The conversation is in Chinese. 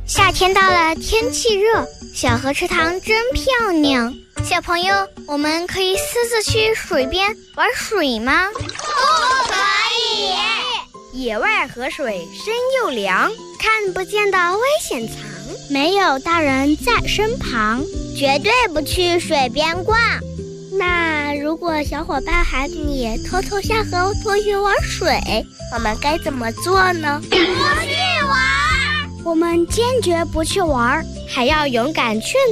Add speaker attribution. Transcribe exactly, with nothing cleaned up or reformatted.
Speaker 1: 夏天到了，天气热，小河池塘真漂亮。小朋友，我们可以私自去水边玩水吗？
Speaker 2: 不可以！
Speaker 3: 野外河水深又凉，
Speaker 1: 看不见的危险藏，
Speaker 2: 没有大人在身旁，
Speaker 4: 绝对不去水边逛。
Speaker 2: 那如果小伙伴喊你偷偷下河多鱼玩水，我们该怎么做呢？
Speaker 4: 不去玩！
Speaker 2: 我们坚决不去玩，还要勇敢劝